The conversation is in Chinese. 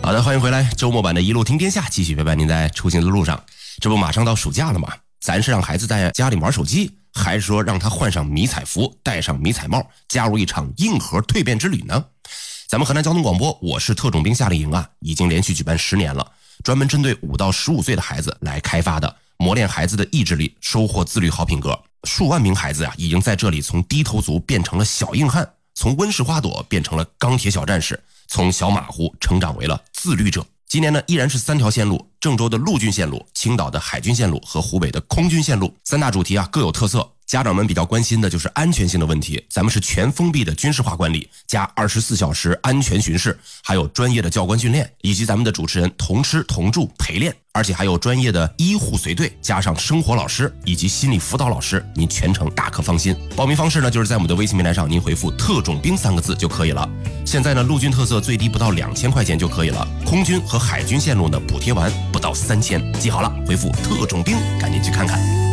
好的，欢迎回来，周末版的一路听天下，继续陪伴您在出行的路上。这不马上到暑假了吗？咱是让孩子在家里玩手机，还是说让他换上迷彩服，戴上迷彩帽，加入一场硬核蜕变之旅呢？咱们河南交通广播我是特种兵夏令营啊，已经连续举办10年了，专门针对5到15岁的孩子来开发的，磨练孩子的意志力，收获自律好品格。数万名孩子啊，已经在这里从低头族变成了小硬汉，从温室花朵变成了钢铁小战士，从小马虎成长为了自律者。今年呢，依然是3条线路，郑州的陆军线路、青岛的海军线路和湖北的空军线路，3大主题啊各有特色。家长们比较关心的就是安全性的问题，咱们是全封闭的军事化管理，加24小时安全巡视，还有专业的教官训练，以及咱们的主持人同吃同住陪练，而且还有专业的医护随队，加上生活老师以及心理辅导老师，您全程大可放心。报名方式呢，就是在我们的微信平台上，您回复特种兵3个字就可以了。现在呢，陆军特色最低不到2000块钱就可以了，空军和海军线路呢补贴完不到3000，记好了，回复特种兵赶紧去看看。